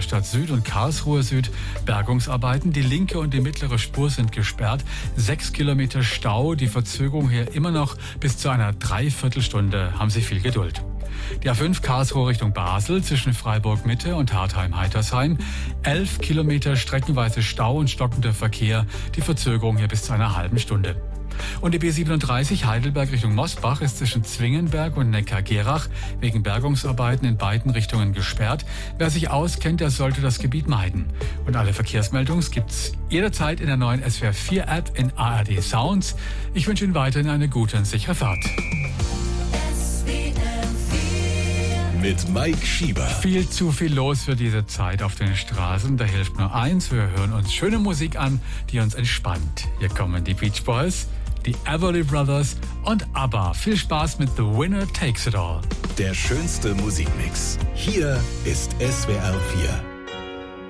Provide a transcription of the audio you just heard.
Darmstadt Süd und Karlsruhe Süd Bergungsarbeiten. Die linke und die mittlere Spur sind gesperrt. 6 Kilometer Stau. Die Verzögerung hier immer noch bis zu einer Dreiviertelstunde. Haben Sie viel Geduld. Die A5 Karlsruhe Richtung Basel zwischen Freiburg Mitte und Hartheim-Heitersheim. 11 Kilometer streckenweise Stau und stockender Verkehr. Die Verzögerung hier bis zu einer halben Stunde. Und die B37 Heidelberg Richtung Mosbach ist zwischen Zwingenberg und Neckargerach wegen Bergungsarbeiten in beiden Richtungen gesperrt. Wer sich auskennt, der sollte das Gebiet meiden. Und alle Verkehrsmeldungen gibt's jederzeit in der neuen SWR 4 App in ARD Sounds. Ich wünsche Ihnen weiterhin eine gute und sichere Fahrt. Mit Mike Schieber. Viel zu viel los für diese Zeit auf den Straßen. Da hilft nur eins, wir hören uns schöne Musik an, die uns entspannt. Hier kommen die Beach Boys, die Everly Brothers und ABBA. Viel Spaß mit The Winner Takes It All. Der schönste Musikmix. Hier ist SWR 4.